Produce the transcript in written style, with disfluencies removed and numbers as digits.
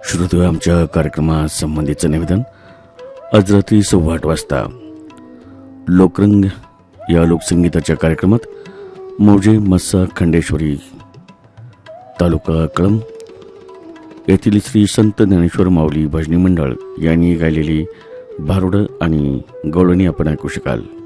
श्रोते, आमच्या कार्यक्रमासंबंधीचं निवेदन. आज रात्री 8:15 वाजता लोकरंग या लोकसंगीताच्या कार्यक्रमात मौजे मस्सा खंडेश्वरी तालुका कळंब येथील श्री संत ज्ञानेश्वर माऊली भजनी मंडळ यांनी गायलेली भारुडं आणि गवळणी आपण ऐकू शकाल.